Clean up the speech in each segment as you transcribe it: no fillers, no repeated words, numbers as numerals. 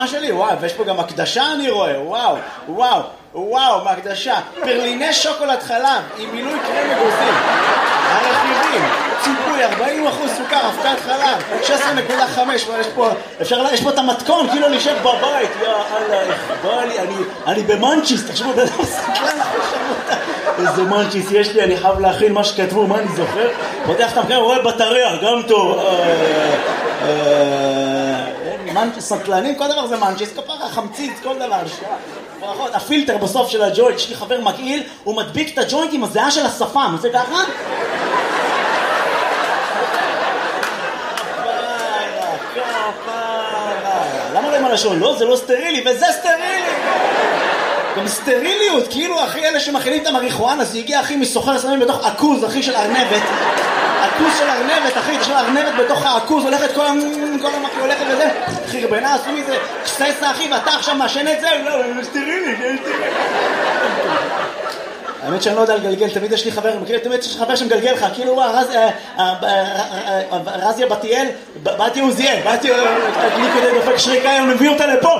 שלי, וואו, ויש פה גם הקדשה אני רואה, וואו, וואו, וואו, מהקדשה, פרליני שוקולד חלב, עם מילוי קרם אגוזים, הרכיבים, ציפוי, 40% סוכר, אבקת חלב, 16.5, יש פה את המתכון, כאילו להישב בבית, יא אללה, בא לי, אני במנצ'יס, תחשבו, בן אדם סקלן, איזה מנצ'יס יש לי, אני חייב להכין מה שכתבו, מה אני זוכר? פותח את המקרה, רואה בטריה, גם טוב, סקלנים, כל דבר זה מנצ'יס, כפרה, חמציץ, כל דבר, ברכות, הפילטר בסוף של הג'וינט, יש לי חבר מגעיל, הוא מדביק את הג'וינט עם הזיעה של השפם, זה ככה? למה לא עם הלשון? לא, זה לא סטרילי, וזה סטרילי! גם סטריליות, כאילו אחי אלה שמכינים את המריחואנה, זה הגיע אחי מסוחר סמים בתוך עכוז, אחי של ארנבת, עכוז של ארנבת, אחי, יש לו ארנבת בתוך העכוז, הולכת כל המקרה הולכת וזה, חרבנה, עשו מזה קססה אחי, ואתה עכשיו מאשן את זה, לא, סטרילי, זה סטרילי. האמת שאני לא יודע לגלגל, תמיד יש לי חבר, תמיד יש לי חבר שמגלגל לך, כאילו רזיה בתיאל, באתי עוזיאל, באתי כדי דופק שריקה, הם מביא אותה לפה.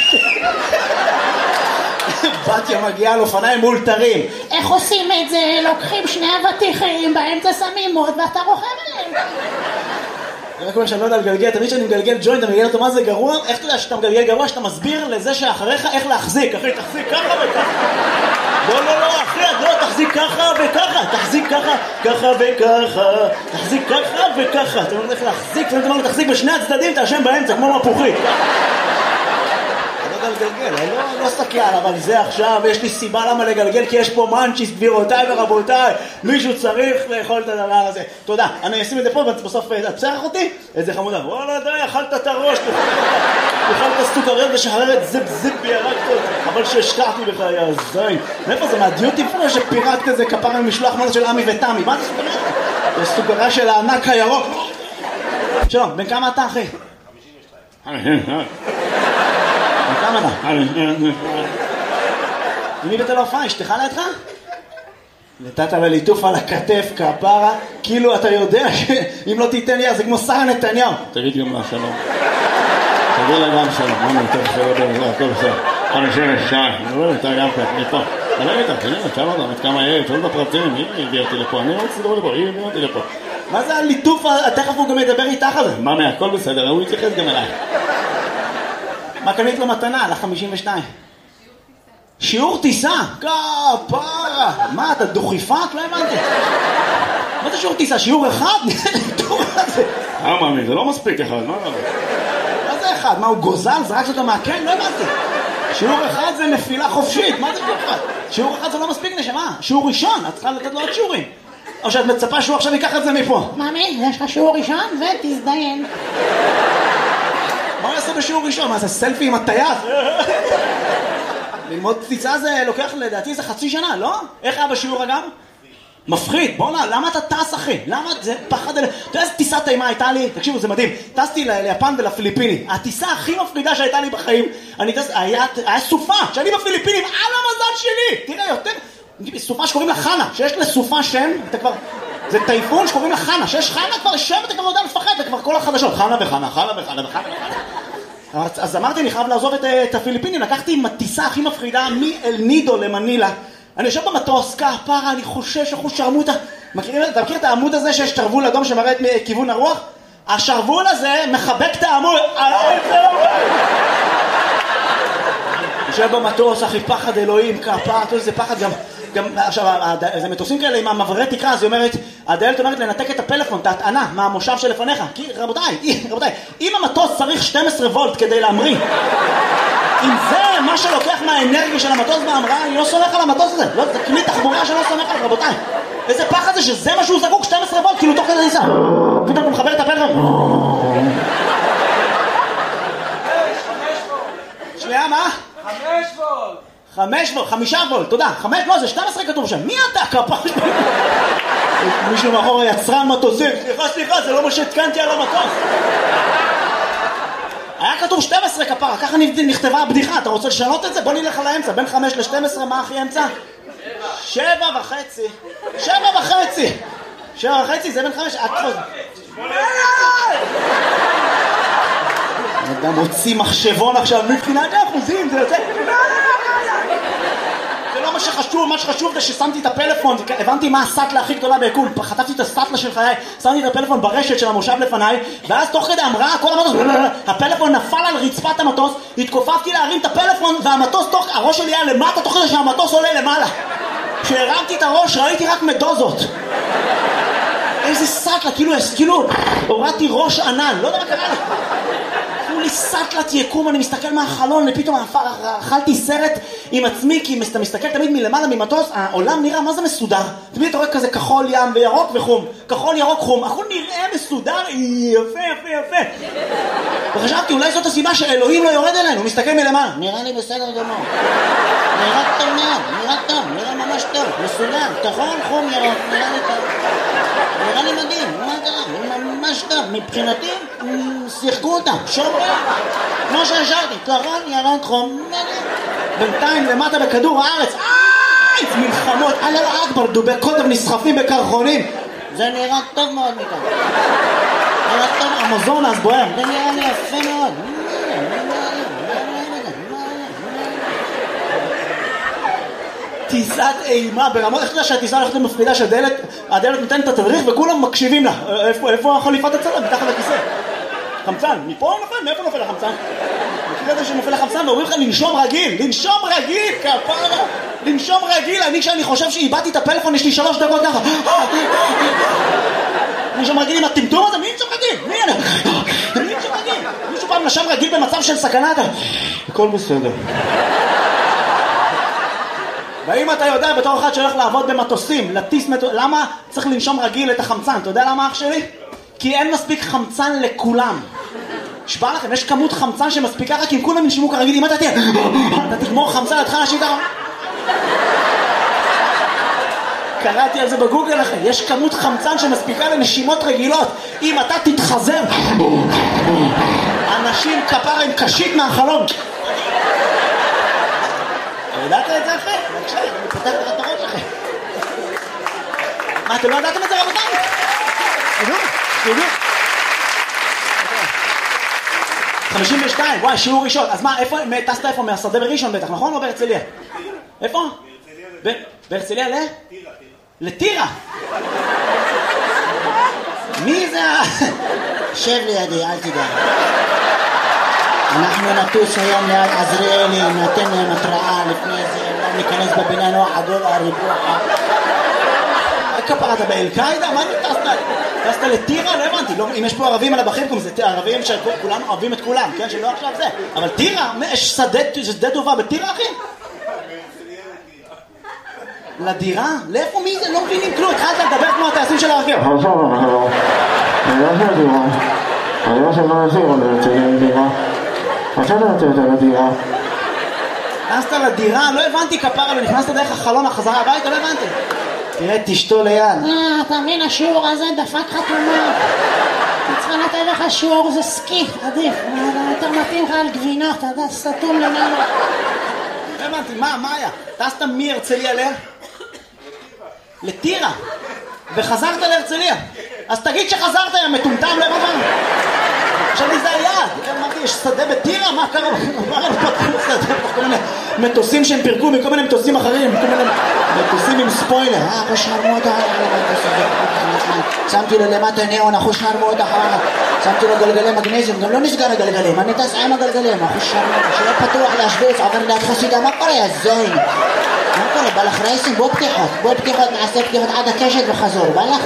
בתיה מגיעה על אופניים מאולתרים. איך עושים את זה? לוקחים שני אבטיחים, באמצע שמים מוד ואתה רוכב עליהם. זה רק אומר שאני לא יודע לגלגל, תמיד שאני מגלגל ג'וינט, אתה מגלגל אותו מה זה גרוע? איך אתה יודע שאתה מגלגל גרוע? שאתה מסביר לזה שאחריך איך להחזיק. אחי, תחזיק ככה וככה. לא, אחי, לא, תחזיק ככה וככה. תחזיק ככה, ככה וככה. תחזיק ככה וככה. אתה אומר איך להחזיק, ואתה אומר תחזיק בשני הצדדים, תאשם באמצע, כמו מפוחית. לגלגל, לא סקלן, אבל זה עכשיו, יש לי סיבה למה לגלגל, כי יש פה מנצ'יס, גבירותיי ורבותיי, מישהו צריך לאכול את הדבר הזה. תודה, אני אשים את זה פה, בסוף תצרח אותי, איזה חמודה, וואלה די, אכלת את הראש, אכלת סוכריות ושחררת זיפ בירקת, אבל שהשקעתי בך, יא זין. מאיפה זה, מהדיוטי פרו שפירקת איזה כפר ממשלוח מנות של עמי ותמי, מה זה סוכריה? זה סוכריה של הענק הירוק. שלום, בן כמה אתה אחי? 52. כמה אתה? מי בתל אופן? אשתך לידך? נתת לה ליטוף על הכתף, כפרה, כאילו אתה יודע שאם לא תיתן לי, זה כמו שרה נתניהו. תגיד גם לה שלום. תגיד לה גם שלום. מה נתן שלום? הכל בסדר. 52. אני רואה אותה גם כך, אני פה. תלך איתה, תגיד לה, תשאל אותה, כמה יהיה, תשאל בפרטים, היא הביאה אותי לפה, אני לא רוצה לדבר לפה, היא הביאה אותי לפה. מה זה הליטוף? תכף הוא גם ידבר איתך על זה. מה, הכל בסדר, הוא יתייחס גם אליי. מה קנית לו מתנה על ה-52? שיעור טיסה? כפרה! מה, אתה דוכיפת? לא הבנתי. מה זה שיעור טיסה? שיעור אחד? מאמי, זה לא מספיק אחד, מה זה אחד? מה, הוא גוזל? זרק אותו מהקן? לא הבנתי. שיעור אחד זה נפילה חופשית, מה זה שיעור אחד? שיעור אחד זה לא מספיק נשמה. שיעור ראשון, את צריכה לתת לו עוד שיעורים. או שאת מצפה שהוא עכשיו ייקח את זה מפה. ממי, יש לך שיעור ראשון ותזדיין. מה הוא יעשה בשיעור ראשון? מה זה סלפי עם הטייס? ללמוד טיסה זה לוקח לדעתי זה חצי שנה, לא? איך היה בשיעור אגב? מפחיד, בוא נע, למה אתה טס אחי? למה זה פחד? אתה יודע איזה טיסה טעימה הייתה לי? תקשיבו, זה מדהים. טסתי ליפן ולפיליפינים. הטיסה הכי מפחידה שהייתה לי בחיים, היה סופה, שאני בפיליפינים, על המזל שלי! תראה, יותר... סופה שקוראים לה חנה, שיש לסופה שם, אתה כבר... זה טייפון שקוראים לה חנה, שיש חנה כבר שם, אתה כבר יודע לפחד, זה כבר כל החדשות. חנה וחנה, חנה וחנה וחנה וחנה. אז אמרתי, אני חייב לעזוב את הפיליפינים, לקחתי עם הטיסה הכי מפחידה מאל נידו למנילה. אני יושב במטוס, כפרה, אני חושש, אחוז שרמוטה. אתה מכיר את העמוד הזה שיש שרוול אדום שמראה את כיוון הרוח? השרוול הזה מחבק את העמוד. יושב במטוס, אחי, פחד אלוהים, כפרה, זה פחד גם, עכשיו, זה מטוסים כאלה עם המעברי תקרה, אז היא אומרת, הדיילת אומרת לנתק את הפלאפון, את ההטענה, מהמושב שלפניך. כי, רבותיי, אם המטוס צריך 12 וולט כדי להמריא, אם זה מה שלוקח מהאנרגיה של המטוס בהמראה, אני לא סומך על המטוס הזה. לא, זה כלי תחבורה שלא סומך על, רבותיי. איזה פחד זה שזה מה שהוא זקוק, 12 וולט, כאילו תוך כדי ניסה. פתאום הוא מחבר את הפלאפון. שנייה, מה? 5 וולט. 5 וולט, תודה. 5, לא, זה 12 כתוב שם. מי אתה? כפרה? מישהו מאחור יצרן מטוסים. סליחה, זה לא מה שהתקנתי על המטוס. היה כתוב 12 כפרה, ככה נכתבה הבדיחה. אתה רוצה לשנות את זה? בוא נלך על האמצע. בין 5 ל-12, מה הכי אמצע? 7.5. 7.5. 7.5 זה בין 5. אדם הוציא מחשבון עכשיו, מבחינת האחוזים, זה יוצא... זה לא מה שחשוב, מה שחשוב זה ששמתי את הפלאפון, הבנתי מה הסטלה הכי גדולה ביקום, חטפתי את הסטלה של חיי, שמתי את הפלאפון ברשת של המושב לפניי, ואז תוך כדי אמרה, כל המטוס, הפלאפון נפל על רצפת המטוס, התכופפתי להרים את הפלאפון, והמטוס הראש שלי היה למטה, תוך כדי שהמטוס עולה למעלה. כשהרמתי את הראש ראיתי רק מדוזות. איזה סטלה, כאילו הורדתי ראש ענן, לא יודע מה קרה לי. כאילו לי סטלת יקום, אני מסתכל מהחלון, ופתאום אכלתי סרט עם עצמי, כי אתה מסתכל תמיד מלמעלה ממטוס, העולם נראה מה זה מסודר. תמיד אתה רואה כזה כחול ים וירוק וחום, כחול ירוק חום, הכל נראה מסודר, יפה יפה יפה. וחשבתי אולי זאת הסיבה שאלוהים לא יורד אלינו, הוא מסתכל מלמעלה, נראה לי בסדר גמור, נראה טוב מאוד, נראה טוב, נראה ממש טוב, מסודר, כחול חום ירוק, נראה לי טוב, נראה לי מדהים, מה קרה? ממש טוב, מבחינתי שיחקו אותם, שומרים, כמו שהשארתי, כחול ירוק חום, בינתיים למטה בכדור הארץ, מלחמות, אללה אכבר, דובי קוטב נסחפים בקרחונים, זה נראה טוב מאוד מכאן, נראה טוב, המזון אז בוער, זה נראה לי יפה מאוד. טיסת אימה ברמות, איך אתה יודע שהטיסה הולכת למפחידה שהדלת נותנת את התדריך וכולם מקשיבים לה? איפה החליפת הצלם? מתחת לכיסא. חמצן, מפה נופל? מאיפה נופל החמצן? מכיר את זה שנופל החמצן ואומרים לך לנשום רגיל, לנשום רגיל, כפרה, לנשום רגיל. אני כשאני חושב שאיבדתי את הפלאפון יש לי 3 דקות ככה. לנשום רגיל עם הטמטום הזה, מי נשום רגיל? מי נשום רגיל? מישהו פעם נשם רגיל במצב של סכנה? הכל בסדר. והאם אתה יודע בתור אחד שהולך לעבוד במטוסים, לטיס למה צריך לנשום רגיל את החמצן? אתה יודע למה אח שלי? כי אין מספיק חמצן לכולם. שבא לכם, יש כמות חמצן שמספיקה רק אם כולם ינשמו כרגיל. אם אתה תגמור חמצן, אתה תתחיל להשיב קראתי על זה בגוגל לכם, יש כמות חמצן שמספיקה לנשימות רגילות. אם אתה תתחזר, אנשים כפר עם קשית מהחלום. ידעת את זה אחרי? בבקשה, אני פותח לך את הראש אחרי. מה, אתם לא ידעתם את זה רבותיי? תדעו. 52, וואי, שיעור ראשון. אז מה, איפה, טסת איפה? מהשדה בראשון בטח, נכון? או בהרצליה? איפה? בהרצליה ל? לטירה. מי זה? שב לידי, אל תדע. אנחנו נטוס היום ליד עזריאלי, נתן להם התראה לפני זה, אולי ניכנס בבינה נוח עגול הריבוע. כפרה, אתה באל-קאידה? מה אתה טסת? טסת לטירה? לא הבנתי, אם יש פה ערבים על הבחים, זה ערבים שכולנו אוהבים את כולם, כן? שלא עכשיו זה. אבל טירה, יש שדה טובה בטירה, אחי? לדירה? לאיפה מי זה? לא מבינים כלום, התחלת לדבר כמו הטייסים של הרכב. נכנסת לדירה? לא הבנתי כפרה, לא נכנסת דרך החלון החזרה הביתה, לא הבנתי. תראה, תשתו ליד. אתה מבין, השיעור הזה דפק חתומה. אתה צריכה לתת לך שיעור, זה סקי, עדיף. יותר מתאים לך על גבינות, אתה יודע, סתום למעלה. לא הבנתי, מה היה? טסת מהרצליה לטירה. וחזרת להרצליה. אז תגיד שחזרת, יא מטומטם, לא הבנתי. חשבתי זה היעד, אמרתי, יש שדה בטירה? מה קרה? מה הם פתחו שדה? כל מיני מטוסים שהם פירקו מכל מיני מטוסים אחרים, כל מיני מטוסים עם ספוילר. אחוש נרמות, שמתי לו למטה ניאון, אחוש נרמות, שמתי לו גלגלי מגנזיום, גם לא נסגר הגלגלים, אני טס עם הגלגלים, אחוש נרמות, שלא פתוח להשוויץ, עובר ליד חסידה, מה קורה, יא זוין? מה קורה, בא לך רייסים? בוא פתיחות, נעשה פתיחות עד הקשת וחזור, בא לך?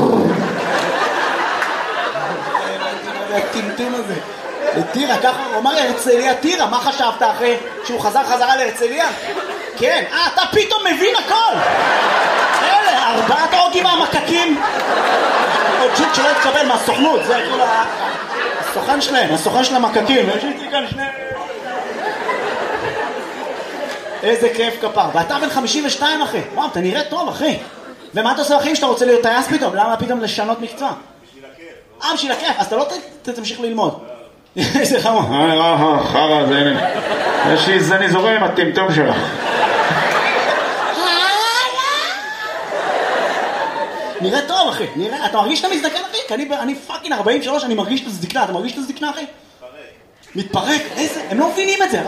הטמטום הזה לטירה, ככה הוא אמר להרצליה טירה. מה חשבת אחרי שהוא חזרה להרצליה? כן, אתה פתאום מבין הכל. אלה, 4 אוגים מהמקקים עוד ג'וק שלא התקבל מהסוכנות, זה כאילו הסוכן של המקקים. יש איתי כאן שני, איזה כיף כפר. ואתה בן 52 אחי, וואו, אתה נראה טוב אחי. ומה אתה עושה אחים שאתה רוצה להיות טייס פתאום? למה פתאום לשנות מקצוע? בשביל הכיף, אז אתה לא תמשיך ללמוד. איזה חמור. חרא, זה הנה. יש לי זה נזורים עם הטמטום שלך. נראה טוב אחי, אתה מרגיש שאתה מזדקן אחי? כי אני פאקינג 43, אני מרגיש את הזדקנה. אתה מרגיש את הזדקנה אחי? מתפרק, איזה, הם לא מבינים את זה.